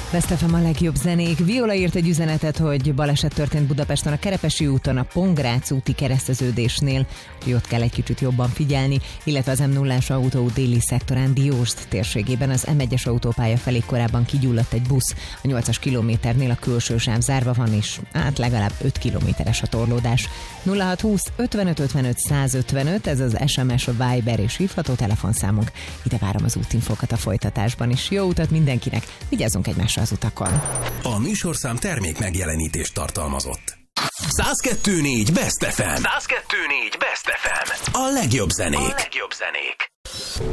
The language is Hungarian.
Best FM a legjobb zenék. Viola írt egy üzenetet, hogy baleset történt Budapesten a Kerepesi úton, a Pongrác úti kereszteződésnél, hogy ott kell egy kicsit jobban figyelni, illetve az M0-as autóút déli szektorán Diósd térségében az M1-es autópálya felé korábban kigyulladt egy busz. A 8-as kilométernél a külső sáv zárva van, és legalább 5 kilométeres a torlódás. 0620 55 55 155, ez az SMS, a Viber és hívható telefonszámunk. Ide várom az útinfokat a folytatásban is. Jó utat mindenkinek, vigyázzunk egymásra az utakon. A műsorszám termék megjelenítést tartalmazott. 102.4 Best FM. 102.4 Best FM. A legjobb zenék.